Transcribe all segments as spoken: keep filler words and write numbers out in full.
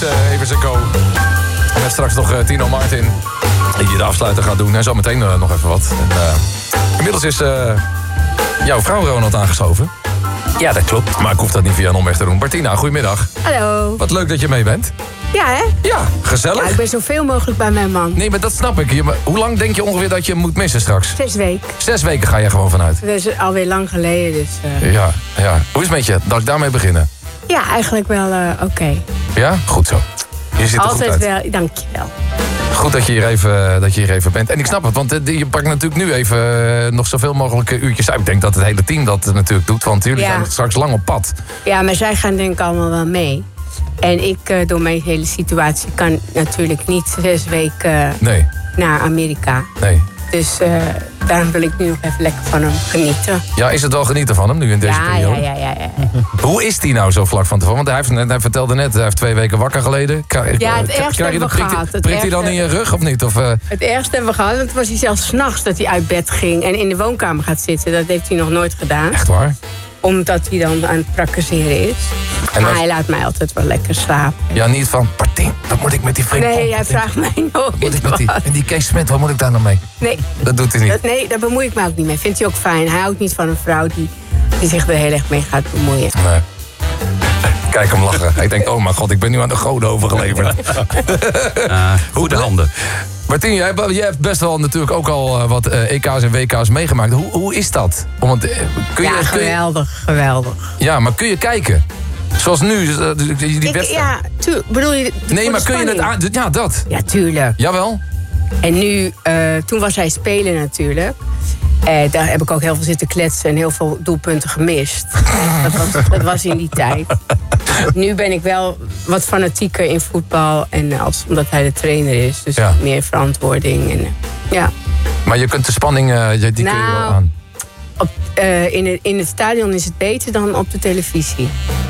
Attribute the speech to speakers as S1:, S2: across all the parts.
S1: is uh, even zijn go. Met straks nog uh, Tino Martin. Die de afsluiter gaat doen. En zo meteen uh, nog even wat. En, uh, inmiddels is uh, jouw vrouw Ronald aangeschoven.
S2: Ja, dat klopt.
S1: Maar ik hoef dat niet via een omweg te doen. Martina, goedemiddag.
S3: Hallo.
S1: Wat leuk dat je mee bent.
S3: Ja, hè?
S1: Ja, gezellig.
S3: Ja, ik ben zoveel mogelijk bij mijn man.
S1: Nee, maar dat snap ik. Je, maar hoe lang denk je ongeveer dat je hem moet missen straks?
S3: Zes weken.
S1: Zes weken ga je gewoon vanuit.
S3: Dat is alweer lang geleden, dus... Uh...
S1: Ja, ja. Hoe is het met je? Dat ik daarmee beginnen?
S3: Ja, eigenlijk wel uh, oké. Okay.
S1: Ja? Goed zo. Je ziet er
S3: Altijd
S1: goed uit.
S3: wel, dankjewel.
S1: Goed dat je, hier even, dat je hier even bent. En ik snap het, want je pakt natuurlijk nu even uh, nog zoveel mogelijk uurtjes uit. Ik denk dat het hele team dat natuurlijk doet, want jullie
S3: ja.
S1: zijn straks lang op pad.
S3: Ja, maar zij gaan denk ik allemaal wel mee. En ik, uh, door mijn hele situatie, kan natuurlijk niet zes weken uh,
S1: nee.
S3: naar Amerika.
S1: Nee.
S3: Dus uh, daarom wil ik nu nog even lekker van hem genieten.
S1: Ja, is het wel genieten van hem nu in deze
S3: ja,
S1: periode?
S3: Ja, ja, ja, ja.
S1: Hoe is die nou zo vlak van tevoren? Want hij, heeft, hij vertelde net, hij heeft twee weken wakker geleden. Krijg,
S3: ja, het ergste hebben we
S1: prikt,
S3: gehad. Het
S1: prikt hij dan in je rug of niet? Of, uh...
S3: Het ergste hebben we gehad, want het was hij zelfs 's nachts dat hij uit bed ging en in de woonkamer gaat zitten. Dat heeft hij nog nooit gedaan.
S1: Echt waar?
S3: Omdat hij dan aan het praktiseren is. En maar hij laat mij altijd wel lekker slapen.
S1: Ja, niet van, Martin, wat moet ik met die vriend?
S3: Nee, hij vraagt mij nooit
S1: moet ik met
S3: wat.
S1: die, en die Kees Smit, wat moet ik daar nou mee?
S3: Nee.
S1: Dat doet hij niet.
S3: Dat, nee, daar bemoei ik me ook niet mee. Vindt hij ook fijn. Hij houdt niet van een vrouw die, die zich er heel erg mee gaat bemoeien.
S1: Nee. Kijk hem lachen. Ik denk, oh mijn god, ik ben nu aan de goden overgeleverd.
S2: Uh, goede handen.
S1: Martin, jij, jij hebt best wel natuurlijk ook al wat uh, E K's en W K's meegemaakt. Hoe, hoe is dat? Om het, kun je,
S3: ja, geweldig, kun je... geweldig.
S1: Ja, maar kun je kijken? Zoals nu, die
S3: ik,
S1: wedstrijd.
S3: Ja, tu- bedoel je...
S1: Nee, maar kun je het aan... Ja, dat.
S3: Ja, tuurlijk.
S1: Jawel.
S3: En nu, uh, toen was hij spelen natuurlijk. Uh, daar heb ik ook heel veel zitten kletsen en heel veel doelpunten gemist. dat, was, dat was in die tijd. Nu ben ik wel wat fanatieker in voetbal. En als, omdat hij de trainer is. Dus ja. meer verantwoording. En, uh, ja.
S1: Maar je kunt de spanning, uh, die
S3: nou,
S1: kun je wel aan.
S3: Op, uh, in, het, in het stadion is het beter dan op de televisie.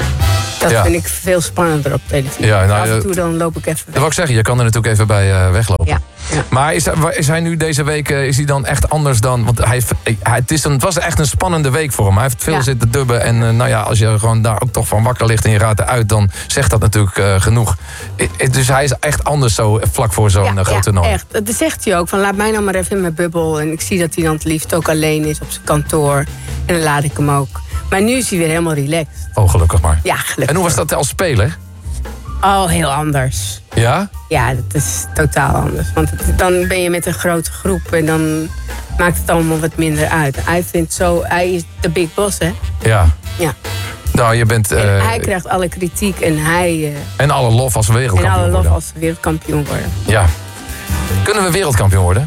S3: Dat ja. vind ik veel spannender op televisie. Ja, nou, af en toe dan loop ik even weg.
S1: Dat wil ik zeggen, je kan er natuurlijk even bij uh, weglopen.
S3: Ja, ja.
S1: Maar is, is hij nu deze week is hij dan echt anders dan... Want hij, hij, het, is een, het was echt een spannende week voor hem. Hij heeft veel ja. zitten dubben. En uh, nou ja, als je gewoon daar ook toch van wakker ligt en je raadt eruit... dan zegt dat natuurlijk uh, genoeg. I, dus hij is echt anders zo vlak voor zo'n ja, groot toernooi.
S3: Ja, echt. Dat zegt hij ook. Van, laat mij nou maar even in mijn bubbel. En ik zie dat hij dan het liefst ook alleen is op zijn kantoor. En dan laat ik hem ook. Maar nu is hij weer helemaal relaxed.
S1: Oh, gelukkig maar.
S3: Ja, gelukkig.
S1: En hoe was dat als speler?
S3: Oh, heel anders.
S1: Ja?
S3: Ja, dat is totaal anders. Want het, dan ben je met een grote groep en dan maakt het allemaal wat minder uit. Hij vindt zo, hij is de big boss, hè?
S1: Ja.
S3: Ja.
S1: Nou, je bent... Uh,
S3: hij krijgt alle kritiek en hij... Uh,
S1: en alle lof als wereldkampioen worden.
S3: En alle lof als wereldkampioen worden.
S1: Ja. Kunnen we wereldkampioen worden?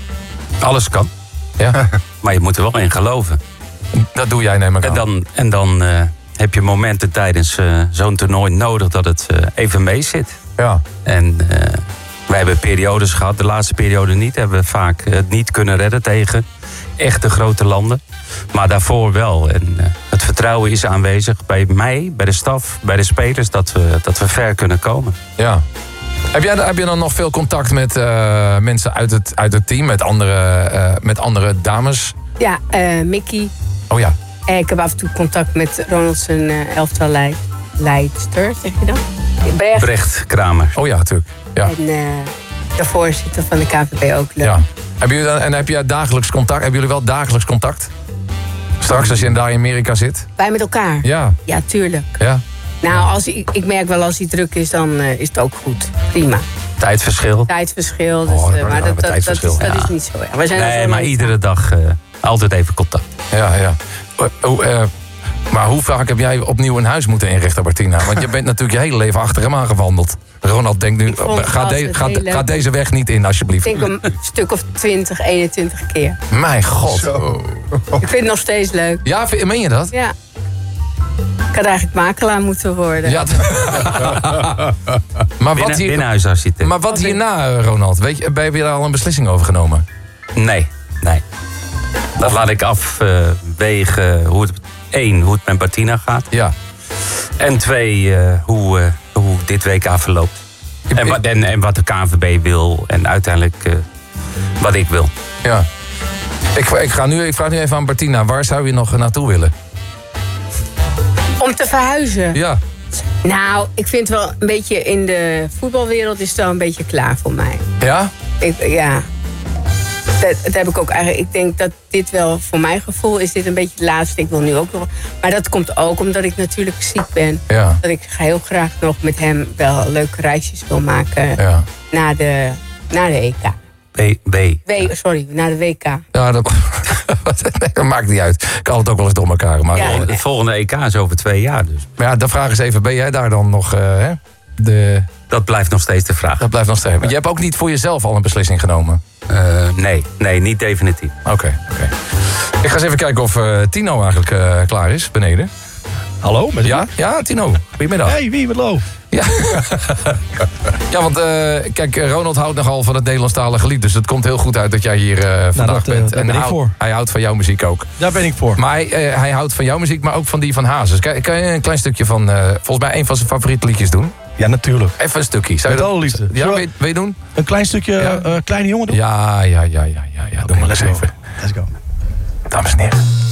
S2: Alles kan.
S1: Ja.
S2: Maar je moet er wel in geloven.
S1: Dat doe jij, neem ik aan.
S2: En dan, en dan uh, heb je momenten tijdens uh, zo'n toernooi nodig dat het uh, even mee zit.
S1: Ja.
S2: En uh, wij hebben periodes gehad, de laatste periode niet. Hebben we vaak het niet kunnen redden tegen echte grote landen. Maar daarvoor wel. En uh, het vertrouwen is aanwezig bij mij, bij de staf, bij de spelers... dat we, dat we ver kunnen komen.
S1: Ja. Heb, jij, heb je dan nog veel contact met uh, mensen uit het, uit het team? Met andere, uh, met andere dames?
S3: Ja, uh, Mickey.
S1: Oh ja.
S3: En ik heb af en toe contact met Ronald zijn uh, elftal leid, leidster, zeg je dan?
S2: Brecht. Brecht Kramer.
S1: Oh ja, natuurlijk. Ja.
S3: En uh, de voorzitter van de K V B ook leuk.
S1: Ja. Hebben jullie dan, en heb jij dagelijks contact? Hebben jullie wel dagelijks contact? Straks als je daar in Amerika zit?
S3: Wij met elkaar?
S1: Ja.
S3: Ja, tuurlijk.
S1: Ja.
S3: Nou, als ik, ik merk wel als hij druk is, dan uh, is het ook goed. Prima.
S2: Tijdverschil.
S3: Tijdverschil, dus,
S1: oh,
S3: uh, maar dat, dat, dat, is, dat ja. is niet zo erg. Wij zijn
S2: nee, maar iedere dag uh, altijd even contact.
S1: Ja, ja. Uh, uh, maar hoe vaak heb jij opnieuw een huis moeten inrichten, Martina? Want je bent natuurlijk je hele leven achter hem aangewandeld. Ronald denkt nu, ga, de, ga, ga deze weg niet in, alsjeblieft.
S3: Ik denk een stuk of twintig, eenentwintig keer.
S1: Mijn god.
S3: Zo. Ik vind het nog steeds leuk.
S1: Ja, meen je dat?
S3: Ja. Ik had eigenlijk makelaar moeten worden.
S1: Ja. maar, wat hier,
S2: binnenhuisarchitect.
S1: maar wat hierna, Ronald? Weet je, heb je daar al een beslissing over genomen?
S2: Nee, nee. Dat laat ik afwegen uh, hoe het... één, hoe het met Martina gaat.
S1: Ja.
S2: En twee, uh, hoe, uh, hoe dit W K verloopt. En wat, en, en wat de K N V B wil. En uiteindelijk uh, wat ik wil.
S1: Ja. Ik, ik, ga nu, ik vraag nu even aan Martina. Waar zou je nog naartoe willen?
S3: Om te verhuizen?
S1: Ja.
S3: Nou, ik vind wel een beetje in de voetbalwereld is het wel een beetje klaar voor mij.
S1: Ja?
S3: Ik, ja. Dat, dat heb ik ook eigenlijk. Ik denk dat dit wel, voor mijn gevoel, is dit een beetje het laatste. Ik wil nu ook nog. Maar dat komt ook omdat ik natuurlijk ziek ben.
S1: Ja.
S3: Dat ik heel graag nog met hem wel leuke reisjes wil maken.
S1: Ja.
S3: Naar de, naar de E K.
S2: B. B.
S3: W, sorry, naar de W K.
S1: Ja, dat, nee, dat maakt niet uit. Ik kan het ook wel eens door elkaar maken.
S3: Ja.
S2: Het volgende E K is over twee jaar dus.
S1: Maar ja, dan vraag eens even, ben jij daar dan nog... Uh, hè? De...
S2: Dat blijft nog steeds de vraag.
S1: Dat blijft nog steeds. Want je hebt ook niet voor jezelf al een beslissing genomen?
S2: Uh, nee, nee, niet definitief.
S1: Oké, okay, oké. Okay. Ik ga eens even kijken of uh, Tino eigenlijk uh, klaar is, beneden.
S4: Hallo? Met
S1: ja, ja, Tino. Goedemiddag.
S4: Hey, wie met Lo?
S1: Ja, ja want uh, kijk, Ronald houdt nogal van het Nederlandstalige lied. Dus het komt heel goed uit dat jij hier uh, vandaag
S4: nou, dat, uh,
S1: bent.
S4: daar
S1: en
S4: ben ik
S1: houdt,
S4: voor.
S1: Hij houdt van jouw muziek ook.
S4: Daar ben ik voor.
S1: Maar hij, uh, hij houdt van jouw muziek, maar ook van die van Hazes. Kan, kan je een klein stukje van, uh, volgens mij een van zijn favoriete liedjes doen?
S4: Ja, natuurlijk.
S1: Even een stukje. Zou
S4: Met
S1: je
S4: alle liefde.
S1: Ja, wil je, wil je doen?
S4: Een klein stukje
S1: ja.
S4: uh, Kleine Jongen doen?
S1: Ja, ja, ja, ja, ja, ja. Doe
S4: Okay,
S1: maar eens
S4: let's
S1: even.
S4: Let's go.
S1: Dames en heren.